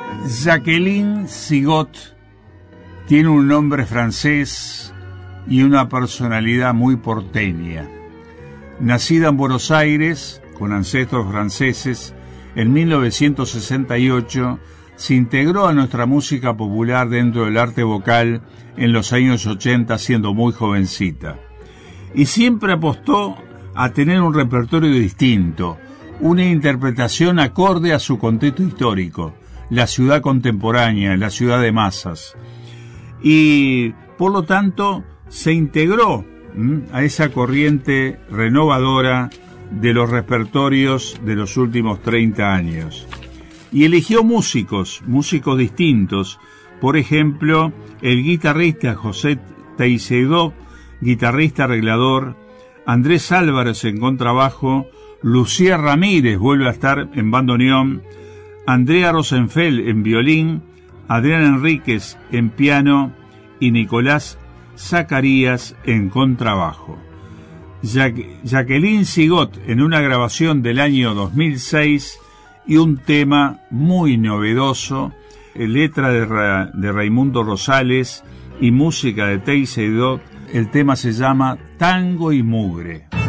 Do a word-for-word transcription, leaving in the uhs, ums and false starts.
Jacqueline Sigot tiene un nombre francés y una personalidad muy porteña. Nacida en Buenos Aires, con ancestros franceses, en mil novecientos sesenta y ocho se integró a nuestra música popular dentro del arte vocal en los años ochenta, siendo muy jovencita. Y siempre apostó a tener un repertorio distinto, una interpretación acorde a su contexto histórico, la ciudad contemporánea, la ciudad de masas. Y, por lo tanto, se integró ¿m? a esa corriente renovadora de los repertorios de los últimos treinta años. Y eligió músicos, músicos distintos. Por ejemplo, el guitarrista José Teixeira, guitarrista arreglador, Andrés Álvarez en contrabajo, Lucía Ramírez vuelve a estar en bandoneón, Andrea Rosenfeld en violín, Adrián Enríquez en piano y Nicolás Zacarías en contrabajo. Jacqueline Sigot en una grabación del año dos mil seis y un tema muy novedoso, letra de, Ra- de Raimundo Rosales y música de Teixeira. El tema se llama Tango y Mugre.